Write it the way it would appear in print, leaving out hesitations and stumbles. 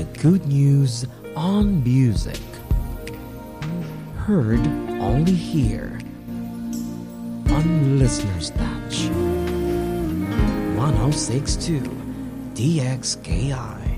the good news on music. Heard only here on Listener's Touch. 1062 DXKI.